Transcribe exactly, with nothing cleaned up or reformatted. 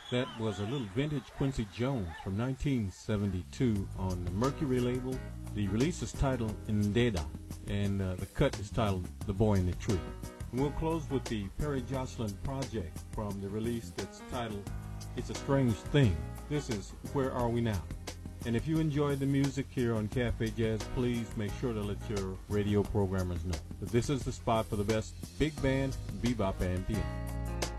That was a little vintage Quincy Jones from nineteen seventy-two on the Mercury label. The release is titled Indeda, and uh, the cut is titled The Boy in the Tree. And we'll close with the Perry Jocelyn Project from the release that's titled It's a Strange Thing. This is Where Are We Now? And if you enjoy the music here on Cafe Jazz, please make sure to let your radio programmers know that this is the spot for the best big band, bebop, and piano.